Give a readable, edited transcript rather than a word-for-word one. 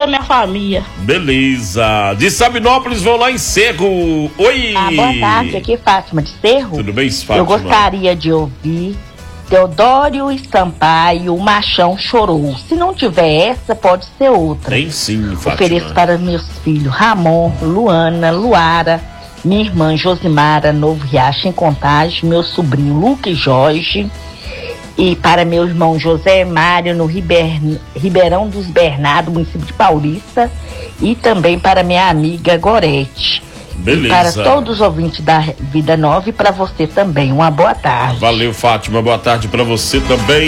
minha família. Beleza. De Sabinópolis, vou lá em Cerro. Oi! Boa tarde, aqui é Fátima de Cerro. Tudo bem, Fátima? Eu gostaria de ouvir Teodório e Sampaio, O Machão Chorou. Se não tiver essa, pode ser outra. Tem sim, Fátima. Ofereço para meus filhos Ramon, Luana, Luara, minha irmã Josimara, Novo Riacho em Contagem, meu sobrinho Luque Jorge, e para meu irmão José Mário, no Ribeirão dos Bernardos, município de Paulista, e também para minha amiga Gorete. Beleza. E para todos os ouvintes da Vida Nova e para você também. Uma boa tarde. Valeu, Fátima. Boa tarde para você também.